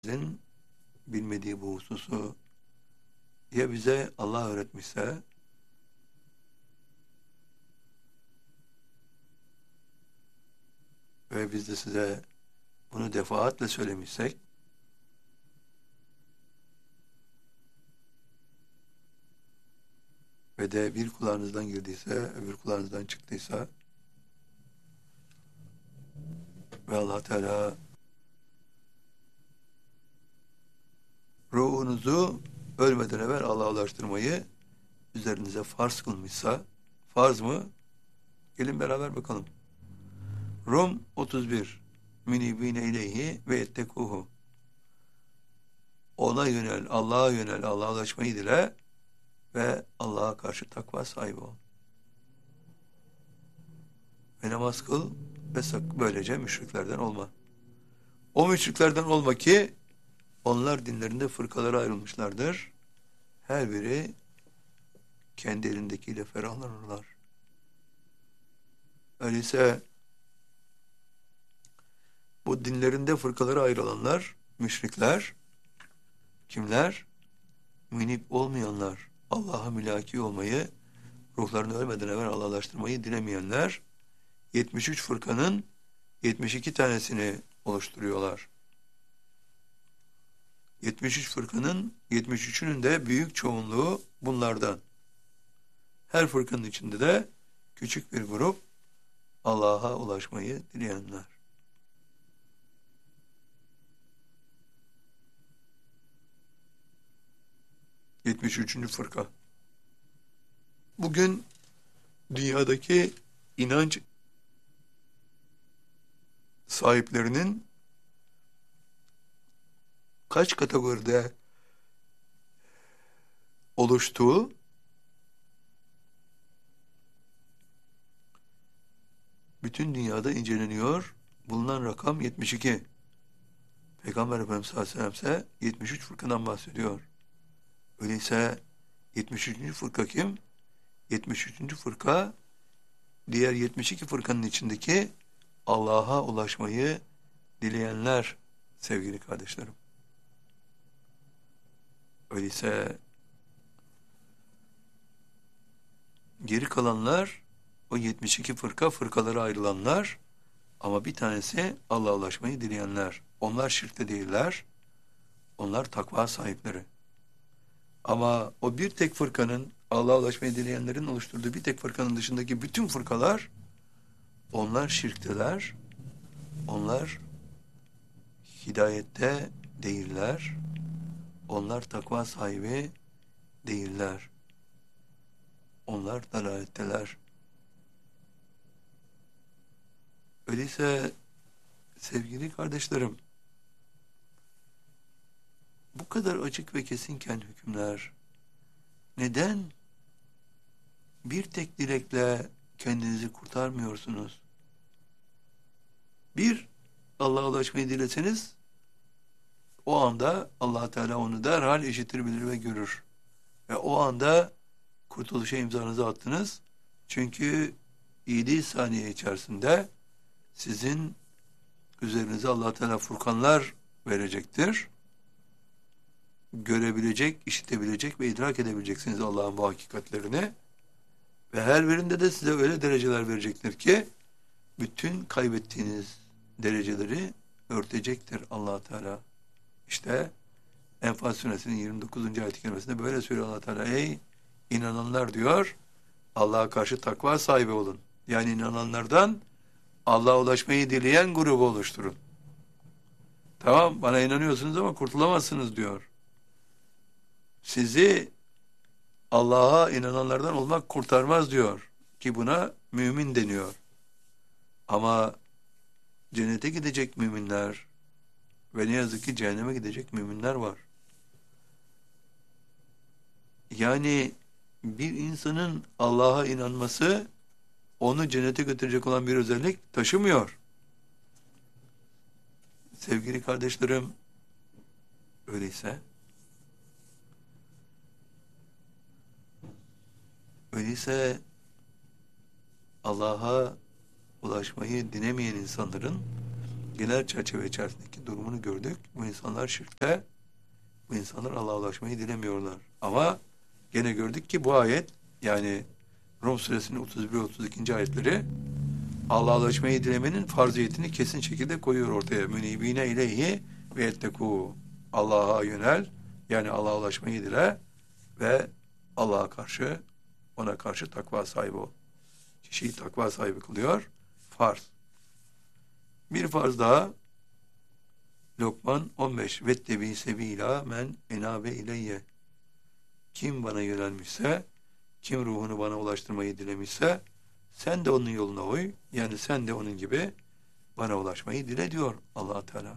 Bizin bilmediği bu hususu ya bize Allah öğretmişse ve biz de size bunu defaatle söylemişsek ve de bir kulağınızdan girdiyse öbür kulağınızdan çıktıysa ve Allah Teala ruhunuzu ölmeden evvel Allah'a ulaştırmayı üzerinize farz kılmışsa, farz mı? Gelin beraber bakalım. Rum 31 Münibine ileyhi ve ettekuhu. Ona yönel, Allah'a yönel, Allah'a ulaşmayı dile ve Allah'a karşı takva sahibi ol. Ve namaz kıl ve böylece müşriklerden olma. O müşriklerden olma ki onlar dinlerinde fırkalara ayrılmışlardır. Her biri kendi elindekiyle ferahlanırlar. Öyleyse bu dinlerinde fırkalara ayrılanlar, müşrikler, kimler? Münip olmayanlar, Allah'a mülaki olmayı, ruhlarını ölmeden evvel Allah'laştırmayı dilemeyenler, 73 fırkanın 72 tanesini oluşturuyorlar. 73 fırkanın 73'ünün de büyük çoğunluğu bunlardan. Her fırkanın içinde de küçük bir grup Allah'a ulaşmayı dileyenler. Yetmiş üçüncü fırka. Bugün dünyadaki inanç sahiplerinin kaç kategoride oluştuğu bütün dünyada inceleniyor. Bulunan rakam 72. Peygamber Efendimiz sallallahu aleyhi ve sellem ise 73 fırkadan bahsediyor. Öyleyse 73. fırka kim? 73. fırka diğer 72 fırkanın içindeki Allah'a ulaşmayı dileyenler sevgili kardeşlerim. Öyleyse geri kalanlar o 72 fırkalara ayrılanlar ama bir tanesi Allah'a ulaşmayı dileyenler. Onlar şirkte değiller. Onlar takva sahipleri. Ama o bir tek fırkanın Allah'a ulaşmayı dileyenlerin oluşturduğu bir tek fırkanın dışındaki bütün fırkalar onlar şirkteler. Onlar hidayette değiller. Onlar takva sahibi değiller. Onlar dalaletteler. Öyleyse sevgili kardeşlerim, bu kadar açık ve kesinken hükümler neden bir tek dilekle kendinizi kurtarmıyorsunuz? Bir, Allah'a ulaşmayı dileseniz o anda Allah Teala onu derhal işitir, bilir ve görür. Ve o anda kurtuluşa imzanızı attınız. Çünkü 7 saniye içerisinde sizin üzerinize Allah Teala furkanlar verecektir. Görebilecek, işitebilecek ve idrak edebileceksiniz Allah'ın bu hakikatlerini. Ve her birinde de size öyle dereceler verecektir ki bütün kaybettiğiniz dereceleri örtecektir Allah Teala. İşte Enfal suresinin 29. ayet-i kerimesinde böyle söylüyor Allah Teala. Ey inananlar diyor, Allah'a karşı takva sahibi olun. Yani inananlardan Allah'a ulaşmayı dileyen grubu oluşturun. Tamam, bana inanıyorsunuz ama kurtulamazsınız diyor. Sizi Allah'a inananlardan olmak kurtarmaz diyor. Ki buna mümin deniyor. Ama cennete gidecek müminler ve ne yazık ki cehenneme gidecek müminler var. Yani bir insanın Allah'a inanması onu cennete götürecek olan bir özellik taşımıyor. Sevgili kardeşlerim, öyleyse Allah'a ulaşmayı dilemeyen insanların genel çerçeve içerisindeki durumunu gördük. Bu insanlar şirkte, bu insanlar Allah'a ulaşmayı dilemiyorlar. Ama gene gördük ki bu ayet, yani Rum suresinin 31-32. ayetleri Allah'a ulaşmayı dilemenin farziyetini kesin şekilde koyuyor ortaya. Münibine ileyhi ve ettekû. Allah'a yönel, yani Allah'a ulaşmayı dile ve Allah'a karşı, ona karşı takva sahibi ol. Kişiyi takva sahibi kılıyor. Farz. Bir farz daha, Lokman 15. Vettebi sebila men enabe ileyye. Kim bana yönelmişse, kim ruhunu bana ulaştırmayı dilemişse, sen de onun yoluna uy. Yani sen de onun gibi bana ulaşmayı dile diyor Allah Teala.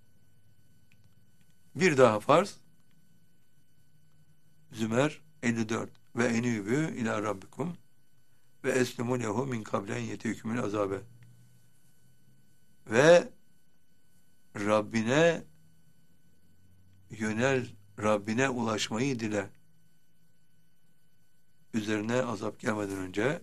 Bir daha farz, Zümer 54. Ve enübü ila rabbikum ve eslimu lehu min kablen yetihükümün azabe. Ve Rabbine yönel, Rabbine ulaşmayı dile. Üzerine azap gelmeden önce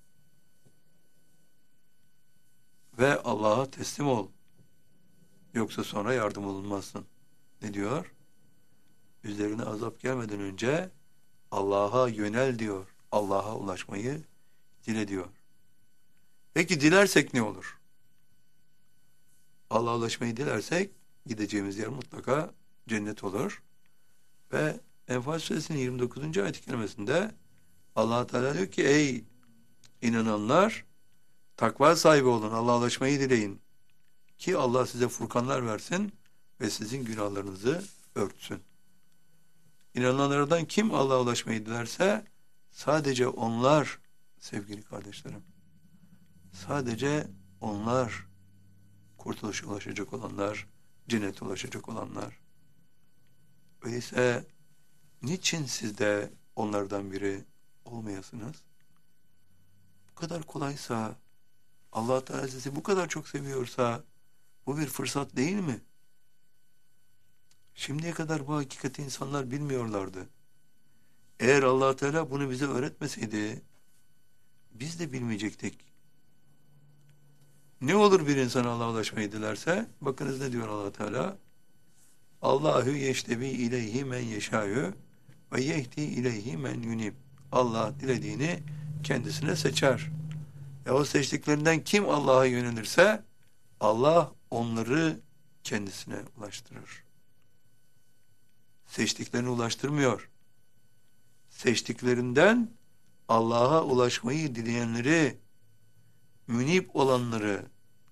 ve Allah'a teslim ol. Yoksa sonra yardım olunmazsın. Ne diyor? Üzerine azap gelmeden önce Allah'a yönel diyor. Allah'a ulaşmayı dile diyor. Peki dilersek ne olur? Allah'a ulaşmayı dilersek gideceğimiz yer mutlaka cennet olur. Ve Enfal Suresinin 29. ayet-i kerimesinde Allah Teala diyor ki ey inananlar, takva sahibi olun, Allah'a ulaşmayı dileyin ki Allah size furkanlar versin ve sizin günahlarınızı örtsün. İnananlardan kim Allah'a ulaşmayı dilerse sadece onlar, sevgili kardeşlerim, sadece onlar kurtuluşa ulaşacak olanlar, cennete ulaşacak olanlar. Öyleyse niçin siz de onlardan biri olmayasınız? Bu kadar kolaysa, Allah Teala sizi bu kadar çok seviyorsa, bu bir fırsat değil mi? Şimdiye kadar bu hakikati insanlar bilmiyorlardı. Eğer Allah Teala bunu bize öğretmeseydi, biz de bilmeyecektik. Ne olur bir insan Allah'a ulaşmayı dilerse, bakınız ne diyor Allah Teala? Allahu yeştebi ileyhi men yeşâ'yu ve yehdi ileyhi men yunib. Allah dilediğini kendisine seçer. O seçtiklerinden kim Allah'a yönelirse Allah onları kendisine ulaştırır. Seçtiklerini ulaştırmıyor. Seçtiklerinden Allah'a ulaşmayı dileyenleri, münip olanları,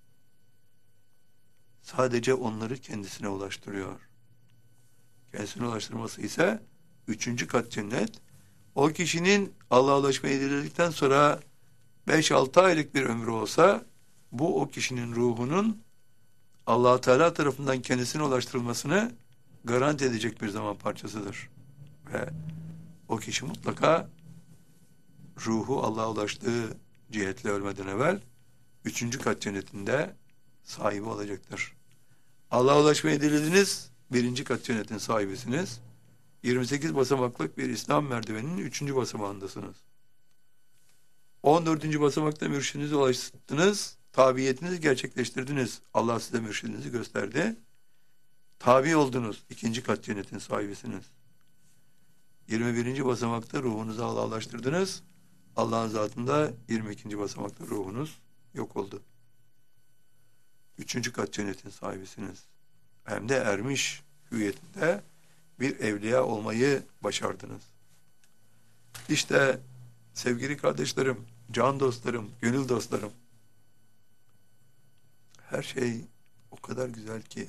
sadece onları kendisine ulaştırıyor. Kendisine ulaştırması ise 3. kat cennet. O kişinin Allah'a ulaşmayı diledikten sonra 5-6 aylık bir ömrü olsa, bu o kişinin ruhunun Allah Teala tarafından kendisine ulaştırılmasını garanti edecek bir zaman parçasıdır. Ve o kişi mutlaka ruhu Allah'a ulaştığı cihetle ölmeden evvel 3. kat cennetinde sahibi olacaktır. Allah'a ulaşmayı dilediniz, 1. kat cennetin sahibisiniz. 28 basamaklık bir İslam merdiveninin 3. basamağındasınız. 14. basamakta mürşidinize ulaştınız, tabiyetinizi gerçekleştirdiniz. Allah size mürşidinizi gösterdi. Tabi oldunuz, 2. kat cennetin sahibisiniz. 21. basamakta ruhunuzu Allah'a ulaştırdınız. Allah'ın zatında 22. basamakta ruhunuz yok oldu. 3. kat cennetin sahibisiniz. Hem de ermiş hüviyetinde bir evliya olmayı başardınız. İşte sevgili kardeşlerim, can dostlarım, gönül dostlarım, her şey o kadar güzel ki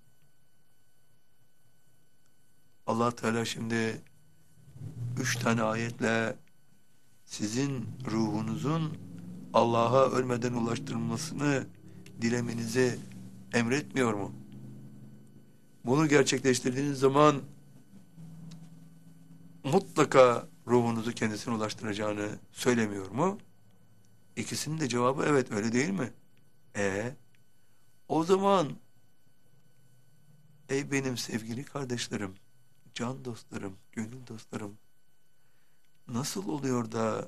Allah Teala şimdi 3 tane ayetle sizin ruhunuzun Allah'a ölmeden ulaştırılmasını dilemenizi emretmiyor mu? Bunu gerçekleştirdiğiniz zaman mutlaka ruhunuzu kendisine ulaştıracağını söylemiyor mu? İkisinin de cevabı evet, öyle değil mi? O zaman ey benim sevgili kardeşlerim, can dostlarım, gönül dostlarım, nasıl oluyor da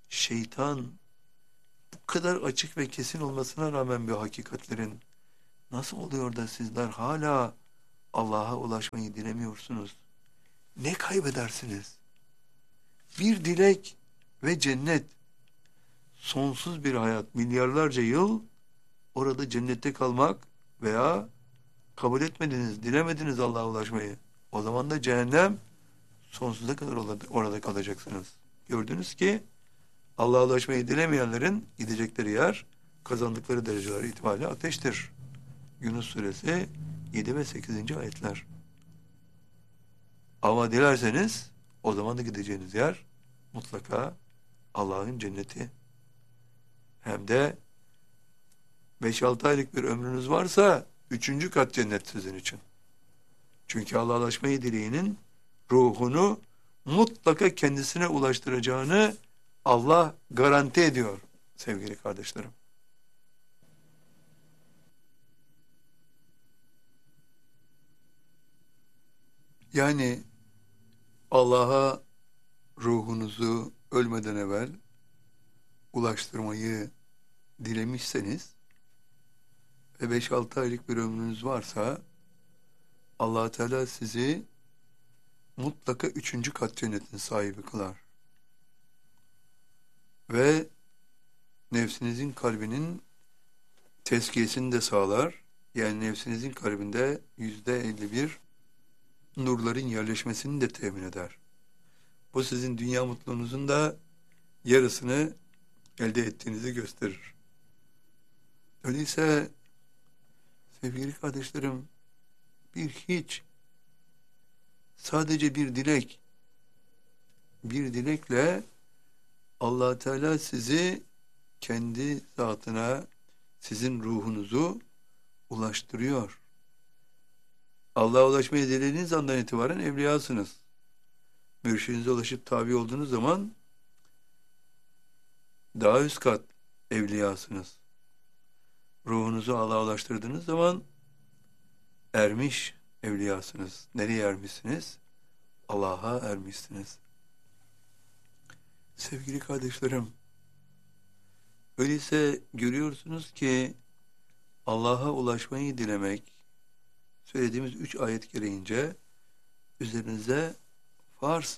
şeytan bu kadar açık ve kesin olmasına rağmen bir hakikatlerin Nasıl oluyor da sizler hala Allah'a ulaşmayı dilemiyorsunuz? Ne kaybedersiniz? Bir dilek ve cennet, sonsuz bir hayat, milyarlarca yıl orada cennette kalmak veya kabul etmediniz, dilemediniz Allah'a ulaşmayı. O zaman da cehennem sonsuza kadar orada kalacaksınız. Gördünüz ki Allah'a ulaşmayı dilemeyenlerin gidecekleri yer, kazandıkları dereceler itibariyle ateştir. Yunus suresi 7 ve 8. ayetler. Ama dilerseniz o zaman da gideceğiniz yer mutlaka Allah'ın cenneti. Hem de 5-6 aylık bir ömrünüz varsa 3. kat cennet sizin için. Çünkü Allah'a ulaşmayı dileyenin ruhunu mutlaka kendisine ulaştıracağını Allah garanti ediyor sevgili kardeşlerim. Yani Allah'a ruhunuzu ölmeden evvel ulaştırmayı dilemişseniz ve 5-6 aylık bir ömrünüz varsa Allah Teala sizi mutlaka 3. kat cennetin sahibi kılar. Ve nefsinizin kalbinin tezkiyesini de sağlar. Yani nefsinizin kalbinde %51 nurların yerleşmesini de temin eder. Bu sizin dünya mutluluğunuzun da yarısını elde ettiğinizi gösterir. Öyleyse sevgili kardeşlerim, bir hiç, sadece bir dilekle Allah Teala sizi kendi zatına, sizin ruhunuzu ulaştırıyor. Allah'a ulaşmayı dilediğiniz andan itibaren evliyasınız. Mürşidinize ulaşıp tabi olduğunuz zaman daha üst kat evliyasınız. Ruhunuzu Allah'a ulaştırdığınız zaman ermiş evliyasınız. Nereye ermişsiniz? Allah'a ermişsiniz. Sevgili kardeşlerim, öyleyse görüyorsunuz ki Allah'a ulaşmayı dilemek, söylediğimiz 3 ayet gereğince üzerinize farz.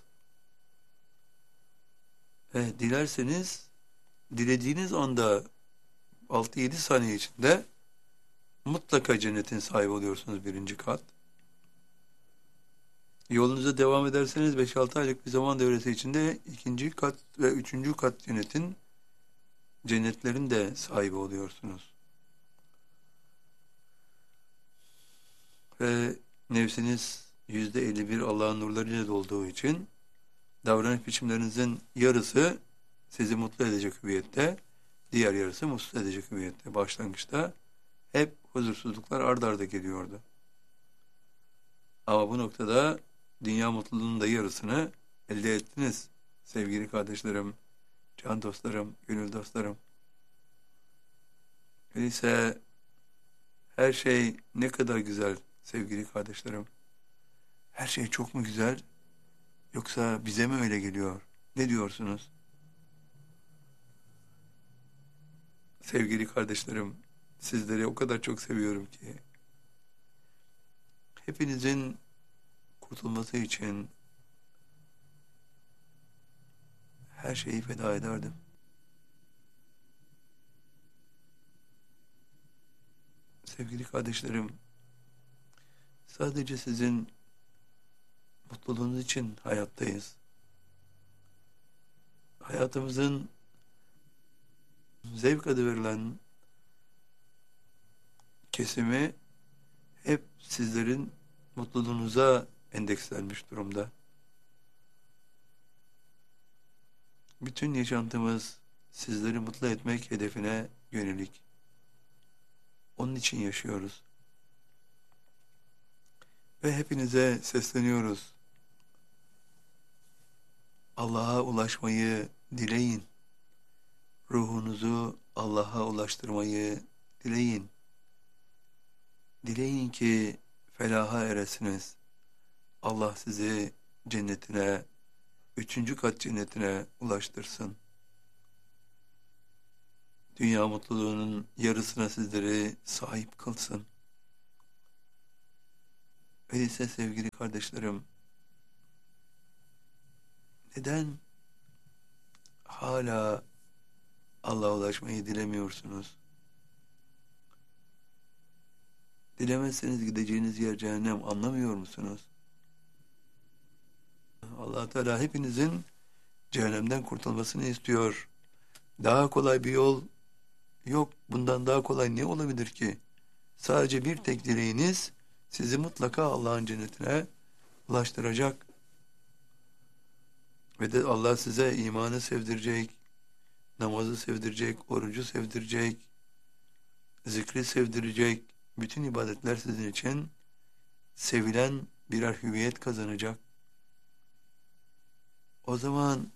Dilerseniz dilediğiniz anda 6-7 saniye içinde mutlaka cennetin sahibi oluyorsunuz 1. kat. Yolunuza devam ederseniz 5-6 aylık bir zaman devresi içinde 2. kat ve 3. kat cennetlerin de sahibi oluyorsunuz. Ve nefsiniz %51 Allah'ın nurlarıyla dolduğu için davranış biçimlerinizin yarısı sizi mutlu edecek hüviyette, diğer yarısı mutsuz edecek hüviyette. Başlangıçta hep huzursuzluklar ard arda geliyordu. Ama bu noktada dünya mutluluğunun da yarısını elde ettiniz sevgili kardeşlerim, can dostlarım, gönül dostlarım. Öyleyse her şey ne kadar güzel sevgili kardeşlerim. Her şey çok mu güzel? Yoksa bize mi öyle geliyor? Ne diyorsunuz? Sevgili kardeşlerim, sizleri o kadar çok seviyorum ki hepinizin kurtulması için her şeyi feda ederdim. Sevgili kardeşlerim, sadece sizin mutluluğunuz için hayattayız. Hayatımızın zevk adı verilen kesimi hep sizlerin mutluluğunuza endekslenmiş durumda. Bütün yaşantımız sizleri mutlu etmek hedefine yönelik. Onun için yaşıyoruz. Ve hepinize sesleniyoruz. Allah'a ulaşmayı dileyin. Ruhunuzu Allah'a ulaştırmayı dileyin. Dileyin ki felaha eresiniz. Allah sizi cennetine, 3. kat cennetine ulaştırsın. Dünya mutluluğunun yarısına sizleri sahip kılsın. Öyleyse sevgili kardeşlerim, neden hala Allah'a ulaşmayı dilemiyorsunuz? Dilemezseniz gideceğiniz yer cehennem, anlamıyor musunuz? Allah Teala hepinizin cehennemden kurtulmasını istiyor. Daha kolay bir yol yok. Bundan daha kolay ne olabilir ki? Sadece bir tek dileğiniz sizi mutlaka Allah'ın cennetine ulaştıracak. Ve de Allah size imanı sevdirecek, namazı sevdirecek, orucu sevdirecek, zikri sevdirecek. Bütün ibadetler sizin için sevilen birer hüviyet kazanacak. O zaman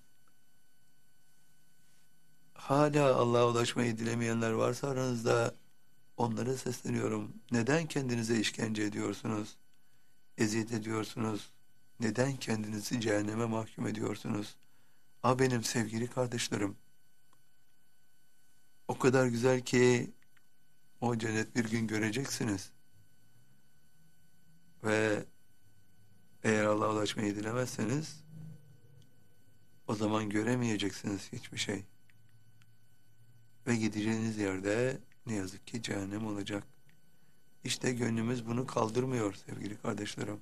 hala Allah'a ulaşmayı dilemeyenler varsa aranızda, onlara sesleniyorum. Neden kendinize işkence ediyorsunuz? Eziyet ediyorsunuz? Neden kendinizi cehenneme mahkum ediyorsunuz? Benim sevgili kardeşlerim, o kadar güzel ki o cennet bir gün göreceksiniz. Ve eğer Allah'a ulaşmayı dilemezseniz, o zaman göremeyeceksiniz hiçbir şey. Ve gideceğiniz yerde ne yazık ki cehennem olacak. İşte gönlümüz bunu kaldırmıyor sevgili kardeşlerim.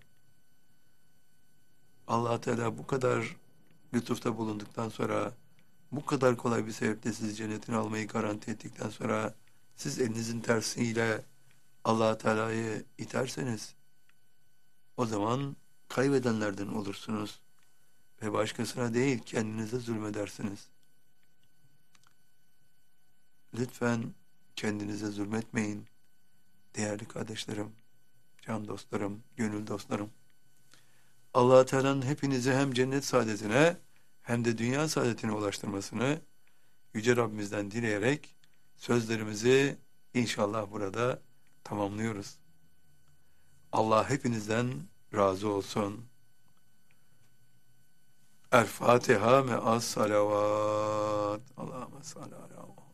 Allah Teala bu kadar lütufta bulunduktan sonra, bu kadar kolay bir sebeple sizi cennetine almayı garanti ettikten sonra, siz elinizin tersiyle Allah Teala'yı iterseniz, o zaman kaybedenlerden olursunuz ve başkasına değil kendinize zulmedersiniz. Lütfen kendinize zulmetmeyin değerli kardeşlerim, can dostlarım, gönül dostlarım. Allah Teala'nın hepinizi hem cennet saadetine hem de dünya saadetine ulaştırmasını Yüce Rabbimizden dileyerek sözlerimizi inşallah burada tamamlıyoruz. Allah hepinizden razı olsun. El Fatiha me'as salavat. Allahümme salli ala